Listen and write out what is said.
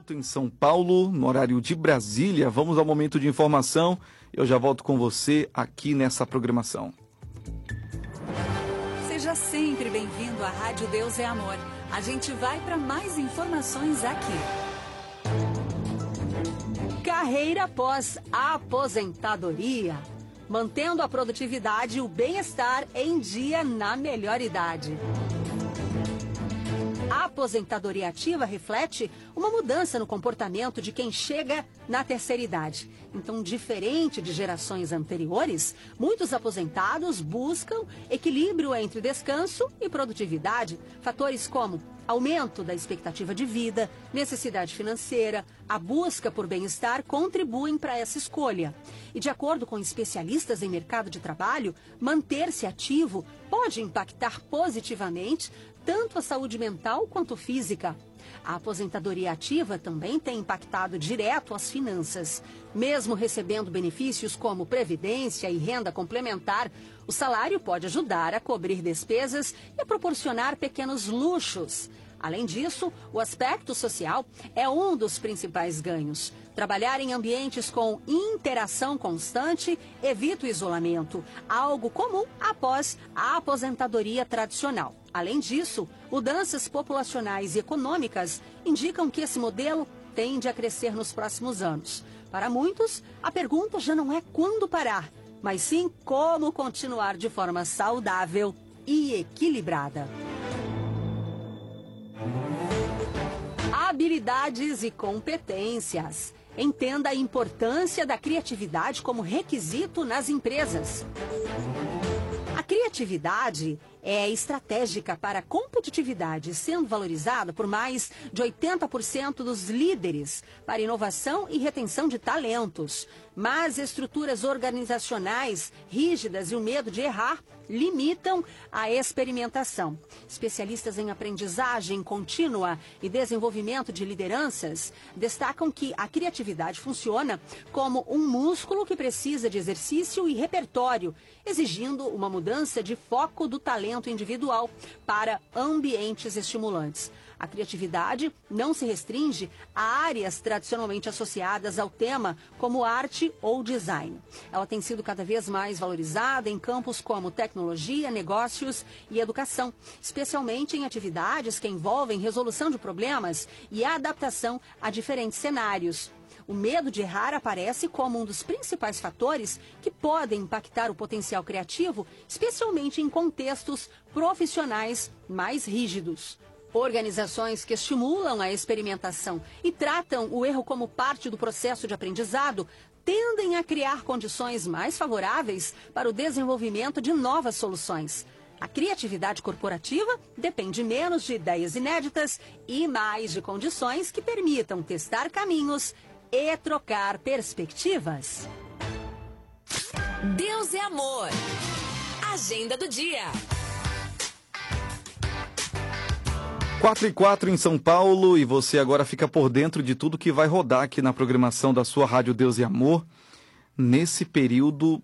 4h04 em São Paulo, no horário de Brasília. Vamos ao momento de informação. Eu já volto com você aqui nessa programação. Seja sempre bem-vindo à Rádio Deus é Amor. A gente vai para mais informações aqui. Carreira após a aposentadoria. Mantendo a produtividade e o bem-estar em dia na melhor idade. A aposentadoria ativa reflete uma mudança no comportamento de quem chega na terceira idade. Então, diferente de gerações anteriores, muitos aposentados buscam equilíbrio entre descanso e produtividade. Fatores como aumento da expectativa de vida, necessidade financeira, a busca por bem-estar contribuem para essa escolha. E de acordo com especialistas em mercado de trabalho, manter-se ativo pode impactar positivamente tanto a saúde mental quanto física. A aposentadoria ativa também tem impactado direto as finanças. Mesmo recebendo benefícios como previdência e renda complementar, o salário pode ajudar a cobrir despesas e a proporcionar pequenos luxos. Além disso, o aspecto social é um dos principais ganhos. Trabalhar em ambientes com interação constante evita o isolamento, algo comum após a aposentadoria tradicional. Além disso, mudanças populacionais e econômicas indicam que esse modelo tende a crescer nos próximos anos. Para muitos, a pergunta já não é quando parar, mas sim como continuar de forma saudável e equilibrada. Habilidades e competências. Entenda a importância da criatividade como requisito nas empresas. A criatividade é estratégica para a competitividade, sendo valorizada por mais de 80% dos líderes para inovação e retenção de talentos. Mas estruturas organizacionais rígidas e o medo de errar limitam a experimentação. Especialistas em aprendizagem contínua e desenvolvimento de lideranças destacam que a criatividade funciona como um músculo que precisa de exercício e repertório, exigindo uma mudança de foco do talento individual para ambientes estimulantes. A criatividade não se restringe a áreas tradicionalmente associadas ao tema, como arte ou design. Ela tem sido cada vez mais valorizada em campos como tecnologia, negócios e educação, especialmente em atividades que envolvem resolução de problemas e adaptação a diferentes cenários. O medo de errar aparece como um dos principais fatores que podem impactar o potencial criativo, especialmente em contextos profissionais mais rígidos. Organizações que estimulam a experimentação e tratam o erro como parte do processo de aprendizado tendem a criar condições mais favoráveis para o desenvolvimento de novas soluções. A criatividade corporativa depende menos de ideias inéditas e mais de condições que permitam testar caminhos e trocar perspectivas. Deus é amor. Agenda do dia. 4h04 em São Paulo e você agora fica por dentro de tudo que vai rodar aqui na programação da sua Rádio Deus e Amor nesse período